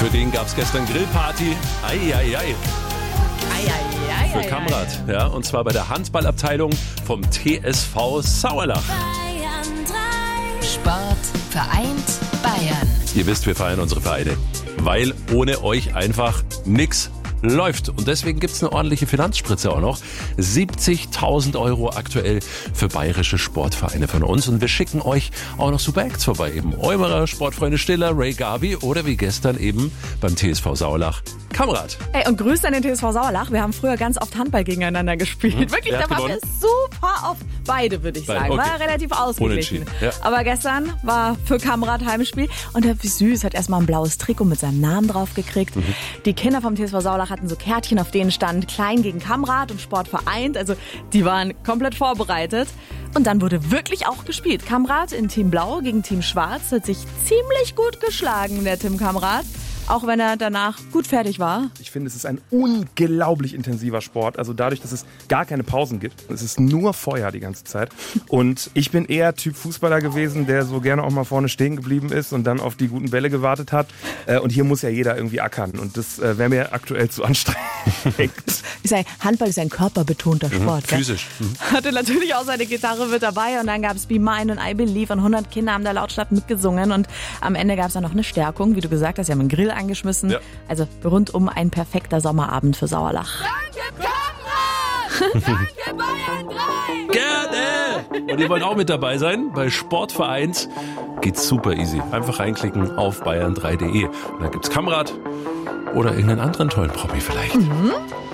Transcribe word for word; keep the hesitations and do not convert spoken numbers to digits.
Für den gab es gestern Grillparty. Eieiei. Ei, ei, ei, Für ei, Kamrat. Ja, und zwar bei der Handballabteilung vom T S V Sauerlach. Bayern drei. Sport vereint Bayern. Ihr wisst, wir feiern unsere Vereine, weil ohne euch einfach nix läuft. Und deswegen gibt's eine ordentliche Finanzspritze auch noch. siebzigtausend Euro aktuell für bayerische Sportvereine von uns. Und wir schicken euch auch noch super Acts vorbei. Eben Eumerer, Sportfreunde Stiller, Ray Gabi oder wie gestern eben beim T S V Sauerlach, Kamrat. Ey, und Grüße an den T S V Sauerlach. Wir haben früher ganz oft Handball gegeneinander gespielt. Hm, Wirklich, wer da hat waren wir gewonnen? super auf beide, würde ich Beide, sagen. okay. War relativ ausgeglichen. Unentschieden, ja. Aber gestern war für Kamrat Heimspiel. Und der, wie süß, hat erstmal ein blaues Trikot mit seinem Namen drauf gekriegt. Mhm. Die Kinder vom T S V Sauerlach hatten so Kärtchen, auf denen stand Klein gegen Kamrat und Sport vereint. Also die waren komplett vorbereitet. Und dann wurde wirklich auch gespielt. Kamrat in Team Blau gegen Team Schwarz hat sich ziemlich gut geschlagen, der Tim Kamrat. Auch wenn er danach gut fertig war. Ich finde, es ist ein unglaublich intensiver Sport. Also dadurch, dass es gar keine Pausen gibt. Es ist nur Feuer die ganze Zeit. Und ich bin eher Typ Fußballer gewesen, der so gerne auch mal vorne stehen geblieben ist und dann auf die guten Bälle gewartet hat. Und hier muss ja jeder irgendwie ackern. Und das wäre mir aktuell zu anstrengend. Ich sage, Handball ist ein körperbetonter Sport. Mhm, physisch. Mhm. Hatte natürlich auch seine Gitarre mit dabei. Und dann gab es Be Mine und I Believe. Und hundert Kinder haben da lautstark mitgesungen. Und am Ende gab es dann noch eine Stärkung. Wie du gesagt hast, sie haben einen Grill angeschmissen. Ja. Also rundum ein perfekter Sommerabend für Sauerlach. Danke, Kamrat! Danke, Bayern drei! Gerne! Und ihr wollt auch mit dabei sein? Bei Sportvereint geht's super easy. Einfach reinklicken auf bayern drei punkt de. Und dann gibt's Kamrat oder irgendeinen anderen tollen Promi vielleicht. Mhm.